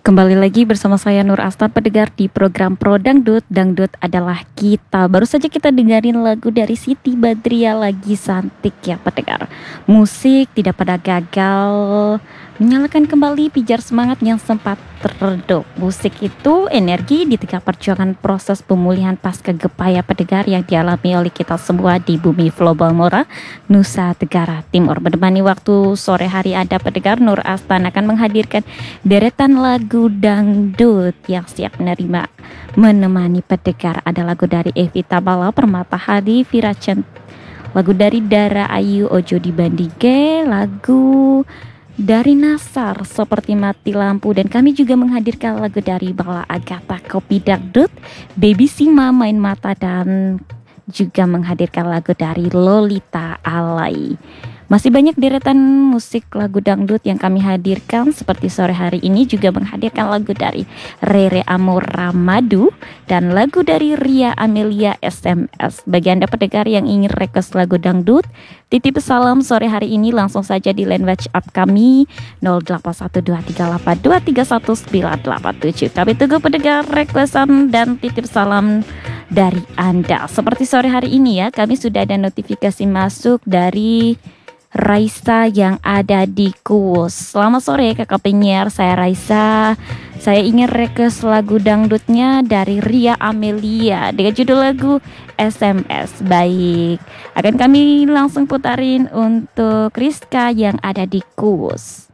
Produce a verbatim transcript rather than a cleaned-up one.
Kembali lagi bersama saya Nur Asta, pendengar di program Pro Dangdut. Dangdut adalah kita. Baru saja kita dengerin lagu dari Siti Badriah, Lagi Cantik ya pendengar. Musik tidak pada gagal, menyalakan kembali pijar semangat yang sempat teredup. Musik itu energi di tengah perjuangan proses pemulihan pasca gempa ya pendengar, yang dialami oleh kita semua di bumi Flow Balmora, Nusa Tenggara Timur. Menemani waktu sore hari Anda pendengar, Nur Asta akan menghadirkan deretan lagu dangdut yang siap menerima menemani pendengar. Ada lagu dari Evita Bala, Permata Hadi, Vira Cent, lagu dari Dara Ayu, Ojo Dibandingke, lagu dari Nasar Seperti Mati Lampu, dan kami juga menghadirkan lagu dari Bala Agatha, Kopi Dangdut, Baby Sima, Main Mata, dan juga menghadirkan lagu dari Lolita Alay. Masih banyak deretan musik lagu dangdut yang kami hadirkan, seperti sore hari ini juga menghadirkan lagu dari Rere Amora Madu dan lagu dari Ria Amelia S M S. Bagi Anda pendengar yang ingin request lagu dangdut, titip salam sore hari ini langsung saja di line WhatsApp kami nol delapan satu dua tiga delapan dua tiga satu sembilan delapan tujuh. Kami tunggu pendengar requestan dan titip salam dari Anda. Seperti sore hari ini ya, kami sudah ada notifikasi masuk dari Raisa yang ada di Kuwus. Selamat sore kakak penyiar, saya Raisa. Saya ingin request lagu dangdutnya dari Ria Amelia dengan judul lagu S M S. Baik, akan kami langsung putarin untuk Rizka yang ada di Kuwus.